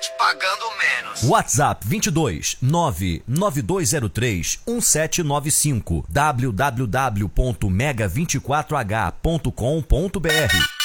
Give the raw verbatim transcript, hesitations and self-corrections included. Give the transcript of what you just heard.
internet pagando menos. WhatsApp vinte e dois nove nove dois zero três um sete nove cinco w w w ponto mega vinte e quatro h ponto com ponto b r.